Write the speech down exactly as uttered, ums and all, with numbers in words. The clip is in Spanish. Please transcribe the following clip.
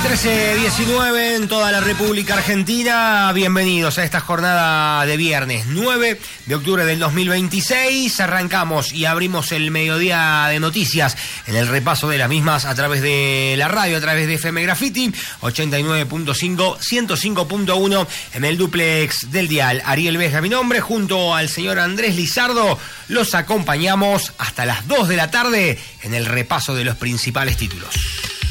trece diecinueve en toda la República Argentina. Bienvenidos a esta jornada de viernes nueve de octubre del dos mil veintiséis. Arrancamos y abrimos el mediodía de noticias en el repaso de las mismas a través de la radio, a través de F M Graffiti ochenta y nueve punto cinco, ciento cinco punto uno en el duplex del dial. Ariel Vesga, mi nombre, junto al señor Andrés Lizardo, los acompañamos hasta las dos de la tarde en el repaso de los principales títulos.